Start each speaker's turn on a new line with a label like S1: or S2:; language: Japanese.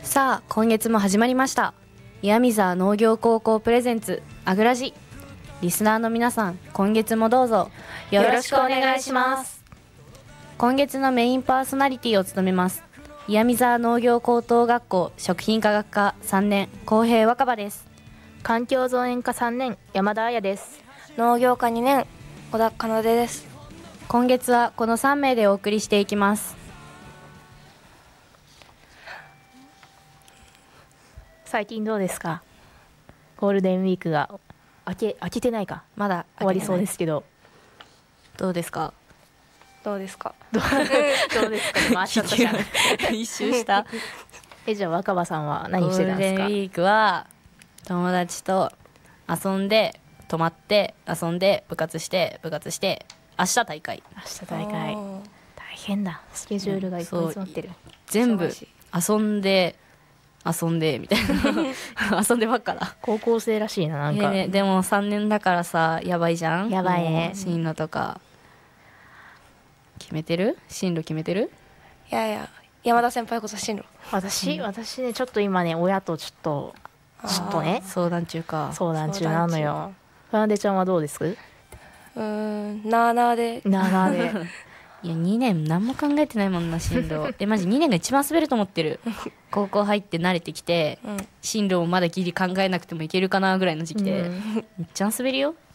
S1: さあ今月も始まりました。岩見沢農業高校プレゼンツアグラジ。リスナーの皆さん、今月もどうぞよろしくお願いします。今月のメインパーソナリティを務めます岩見沢農業高等学校食品科学科3年公平若葉です。
S2: 環境造園科3年山田彩です。
S3: 農業科2年小田かなでです。
S1: 今月はこの3名でお送りしていきます。
S2: 最近どうですか？ゴールデンウィークが明けてないか、
S1: まだ
S2: 終わりそうですけど、
S1: どうですか？
S3: どうですか？
S2: どうですか？回しちゃったじゃん
S1: 一周した
S2: じゃあ若葉さんは何してたんですか？
S1: ゴールデンウィークは友達と遊んで泊まって遊んで部活して明日大会。
S2: 明日大会大変だ。スケジュールがいっぱい詰まってる。
S1: 全部遊んでみたいな遊んでばっかだ。
S2: 高校生らしいな、なんか、
S1: でも3年だからさ、やばいじゃん。
S2: やばいね。
S1: 進路とか決めてる？進路決めてる？
S3: いやいや、山田先輩こそ進路。
S2: 私ね、ちょっと今ね、親とちょっとね
S1: 相談中
S2: なのよ。かなでちゃんはどうです？
S3: なあなあで
S1: いや2年何も考えてないもんな、進路マジ2年が一番滑ると思ってる高校入って慣れてきて、進路もまだギリ考えなくてもいけるかなぐらいの時期で、めっちゃ滑るよ。